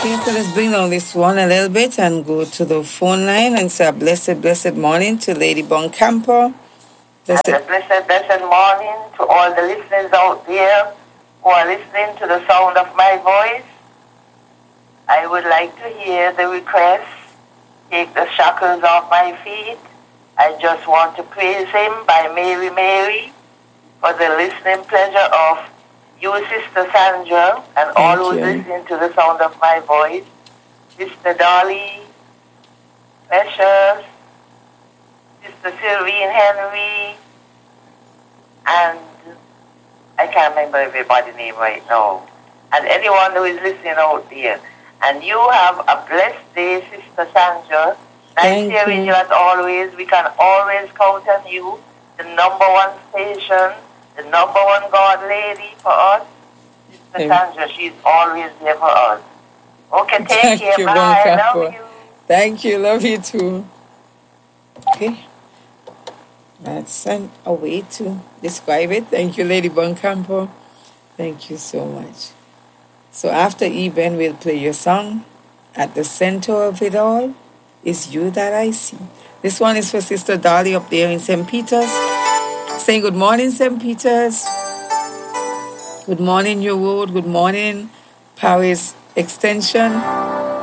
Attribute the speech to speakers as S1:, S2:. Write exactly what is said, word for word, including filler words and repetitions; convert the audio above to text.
S1: Okay, so let's bring down this one a little bit and go to the phone line and say a blessed, blessed morning to Lady Boncampo.
S2: Blessed. And a blessed, blessed morning to all the listeners out there who are listening to the sound of my voice. I would like to hear the request, take the shackles off my feet. I just want to praise him by Mary Mary for the listening pleasure of you, Sister Sandra, and
S1: Thank
S2: all who
S1: you.
S2: listen to the sound of my voice. Sister Dolly, Precious, Sister Sylvine Henry, and I can't remember everybody's name right now. And anyone who is listening out there. And you have a blessed day, Sister Sandra. Nice hearing you as always. We can always count on you, the number one station, the number one God lady for us. Sister Sandra, she's always there for us. Okay, take
S1: Thank
S2: care.
S1: you,
S2: Bye. I love
S1: Boncampo.
S2: you.
S1: Thank you. Love you too. Okay. That's an, a way to describe it. Thank you, Lady Boncampo. Thank you so much. So after Eben, we'll play your song. At the center of it all is you that I see. This one is for Sister Dolly up there in Saint Peter's. Saying good morning, Saint Peter's. Good morning, your road. Good morning, Paris Extension.